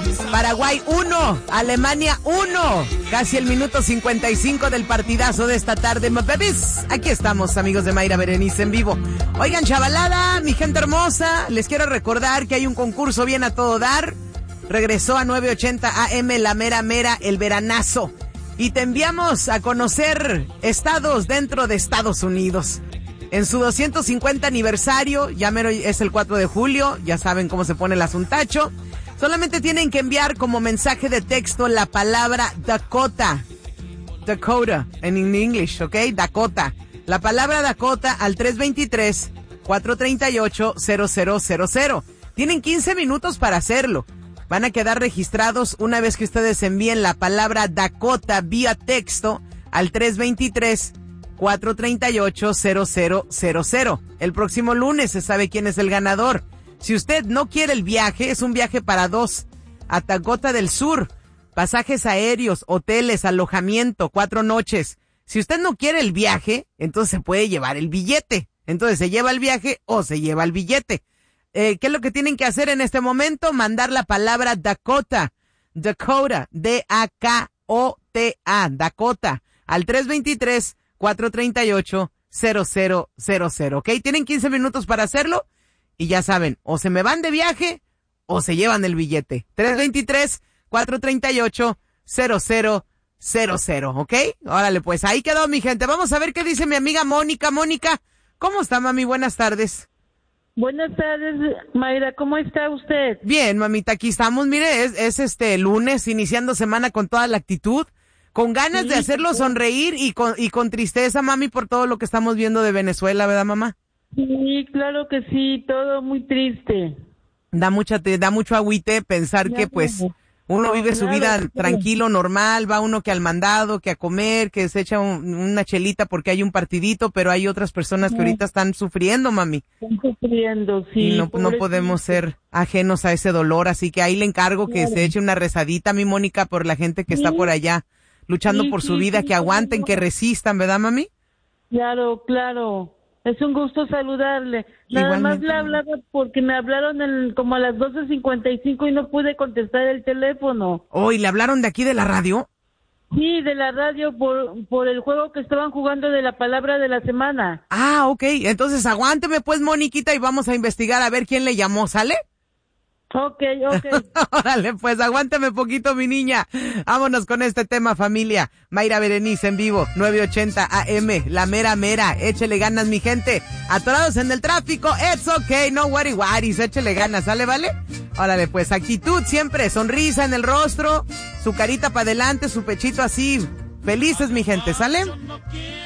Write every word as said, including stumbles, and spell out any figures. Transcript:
Paraguay uno, Alemania uno. Casi el minuto cincuenta y cinco del partidazo de esta tarde, my babies. Aquí estamos, amigos de Mayra Berenice en vivo. Oigan, chavalada, mi gente hermosa, les quiero recordar que hay un concurso bien a todo dar. Regresó a nueve ochenta A M la mera mera, el veranazo. Y te enviamos a conocer estados dentro de Estados Unidos. En su doscientos cincuenta aniversario, ya mero es el cuatro de julio, ya saben cómo se pone el asuntacho. Solamente tienen que enviar como mensaje de texto la palabra Dakota. Dakota, en English, ¿ok? Dakota. La palabra Dakota al tres veintitrés, cuatrocientos treinta y ocho, cero cero cero cero. Tienen quince minutos para hacerlo. Van a quedar registrados una vez que ustedes envíen la palabra Dakota vía texto al tres veintitrés, cuatrocientos treinta y ocho, cero cero cero cero. El próximo lunes se sabe quién es el ganador. Si usted no quiere el viaje, es un viaje para dos a Dakota del Sur. Pasajes aéreos, hoteles, alojamiento, cuatro noches. Si usted no quiere el viaje, entonces se puede llevar el billete. Entonces se lleva el viaje o se lleva el billete. Eh, ¿Qué es lo que tienen que hacer en este momento? Mandar la palabra Dakota, Dakota, D A K O T A, Dakota, al tres veintitrés, cuatrocientos treinta y ocho, cero cero cero cero, ¿ok? Tienen quince minutos para hacerlo y ya saben, o se me van de viaje o se llevan el billete. tres veintitrés, cuatrocientos treinta y ocho, cero cero cero cero, ¿ok? Órale, pues ahí quedó, mi gente. Vamos a ver qué dice mi amiga Mónica. Mónica, ¿cómo está, mami? Buenas tardes. Buenas tardes, Mayra, ¿cómo está usted? Bien, mamita, aquí estamos, mire, es, es este lunes, iniciando semana con toda la actitud, con ganas sí, de hacerlo sí. sonreír y con, y con tristeza, mami, por todo lo que estamos viendo de Venezuela, ¿verdad, mamá? Sí, claro que sí, todo muy triste. Da mucha, te da mucho agüite pensar ya, que, pues, uno vive claro, su vida claro. tranquilo, normal, va uno que al mandado, que a comer, que se echa un, una chelita porque hay un partidito, pero hay otras personas que ahorita están sufriendo, mami. Están sufriendo, sí. Y no, no podemos ser ajenos a ese dolor, así que ahí le encargo que claro. se eche una rezadita, mi Mónica, por la gente que sí. está por allá luchando sí, por su sí, vida, sí, que aguanten, sí. que resistan, ¿verdad, mami? Claro, claro. Es un gusto saludarle. Nada Igualmente. más le hablaba porque me hablaron el, como a las doce cincuenta y cinco y no pude contestar el teléfono. Oh, ¿y le hablaron de aquí de la radio? Sí, de la radio por, por el juego que estaban jugando de la palabra de la semana. Ah, ok. Entonces aguánteme pues, Moniquita, y vamos a investigar a ver quién le llamó, ¿sale? Ok, ok. Órale, pues aguántame poquito, mi niña. Vámonos con este tema, familia. Mayra Berenice en vivo, nueve ochenta A M, la mera mera. Échele ganas, mi gente. Atorados en el tráfico, it's okay, no worry worries. Échele ganas, ¿sale, vale? Órale, pues actitud siempre, sonrisa en el rostro, su carita para adelante, su pechito así. Felices, mi gente, ¿sale?